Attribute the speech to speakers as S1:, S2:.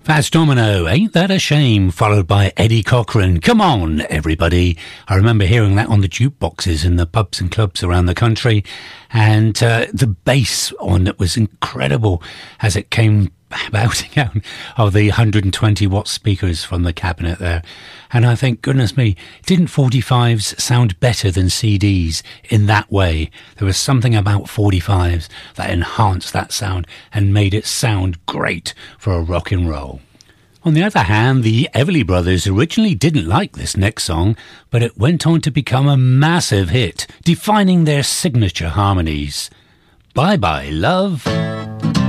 S1: Fats Domino, Ain't That a Shame, followed by Eddie Cochran, Come On, Everybody. I remember hearing that on the jukeboxes in the pubs and clubs around the country, and the bass on it was incredible as it came bouncing out of the 120 watt speakers from the cabinet there. And I think, goodness me, didn't 45s sound better than CDs in that way? There was something about 45s that enhanced that sound and made it sound great for a rock and roll. On the other hand, the Everly Brothers originally didn't like this next song, but it went on to become a massive hit, defining their signature harmonies. Bye Bye Love.